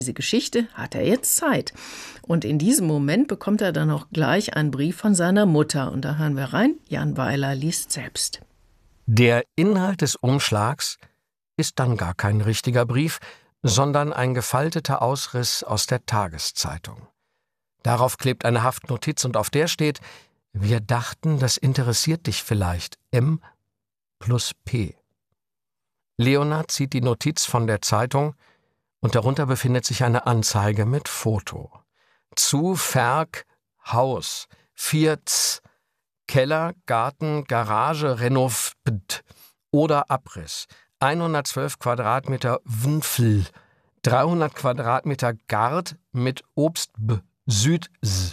diese Geschichte hat er jetzt Zeit. Und in diesem Moment bekommt er dann auch gleich einen Brief von seiner Mutter. Und da hören wir rein, Jan Weiler liest selbst. Der Inhalt des Umschlags ist dann gar kein richtiger Brief, sondern ein gefalteter Ausriss aus der Tageszeitung. Darauf klebt eine Haftnotiz und auf der steht: Wir dachten, das interessiert dich vielleicht. M plus P. Leonhard zieht die Notiz von der Zeitung und darunter befindet sich eine Anzeige mit Foto. Zu Verk Haus 4 Keller, Garten, Garage, Renovat oder Abriss. 112 Quadratmeter Wünfel, 300 Quadratmeter Gart mit Obst Süd.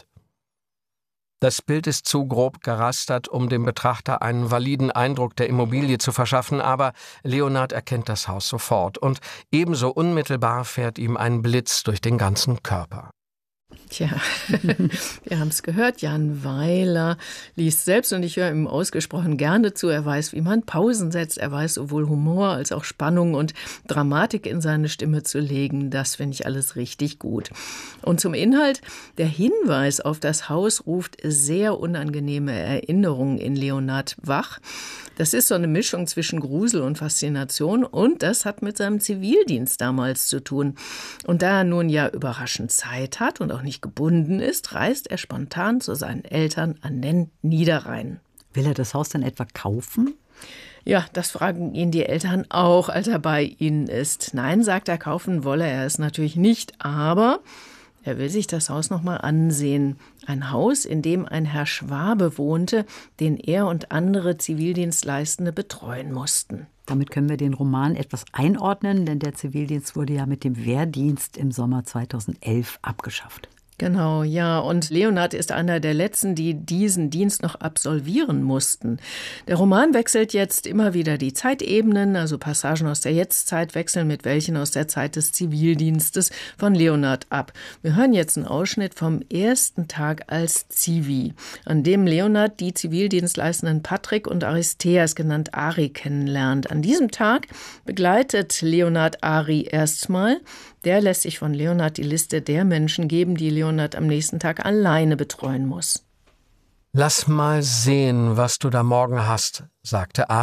Das Bild ist zu grob gerastert, um dem Betrachter einen validen Eindruck der Immobilie zu verschaffen, aber Leonhard erkennt das Haus sofort und ebenso unmittelbar fährt ihm ein Blitz durch den ganzen Körper. Tja, wir haben es gehört, Jan Weiler liest selbst und ich höre ihm ausgesprochen gerne zu. Er weiß, wie man Pausen setzt. Er weiß sowohl Humor als auch Spannung und Dramatik in seine Stimme zu legen. Das finde ich alles richtig gut. Und zum Inhalt: Der Hinweis auf das Haus ruft sehr unangenehme Erinnerungen in Leonhard wach. Das ist so eine Mischung zwischen Grusel und Faszination und das hat mit seinem Zivildienst damals zu tun. Und da er nun ja überraschend Zeit hat und auch nicht gebunden ist, reist er spontan zu seinen Eltern an den Niederrhein. Will er das Haus dann etwa kaufen? Ja, das fragen ihn die Eltern auch, als er bei ihnen ist. Nein, sagt er, kaufen wolle er es natürlich nicht, aber er will sich das Haus noch mal ansehen. Ein Haus, in dem ein Herr Schwabe wohnte, den er und andere Zivildienstleistende betreuen mussten. Damit können wir den Roman etwas einordnen, denn der Zivildienst wurde ja mit dem Wehrdienst im Sommer 2011 abgeschafft. Genau, ja. Und Leonhard ist einer der Letzten, die diesen Dienst noch absolvieren mussten. Der Roman wechselt jetzt immer wieder die Zeitebenen, also Passagen aus der Jetztzeit wechseln mit welchen aus der Zeit des Zivildienstes von Leonhard ab. Wir hören jetzt einen Ausschnitt vom ersten Tag als Zivi, an dem Leonhard die Zivildienstleistenden Patrick und Aristeas, genannt Ari, kennenlernt. An diesem Tag begleitet Leonhard Ari erstmal. Der lässt sich von Leonhard die Liste der Menschen geben, die Leonhard am nächsten Tag alleine betreuen muss. »Lass mal sehen, was du da morgen hast«, sagte Ari.